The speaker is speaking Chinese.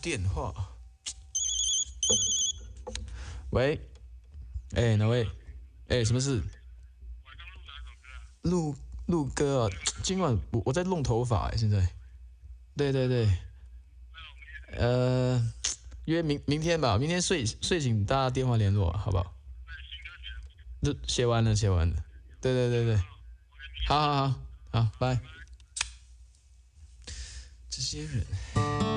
电话。喂，哪位？什么事？录歌啊？今晚我在弄头发现在。对对对，呃，约明天吧，明天睡醒大家电话联络，好不好？就写完了。对对对对，好，拜。这些人。